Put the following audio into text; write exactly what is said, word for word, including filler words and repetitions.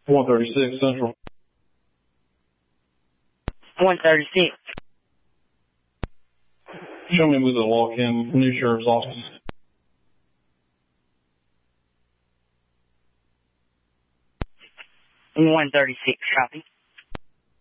one thirty-six Central. one thirty-six. Show me with the lock-in new sheriff's office. one thirty-six, copy.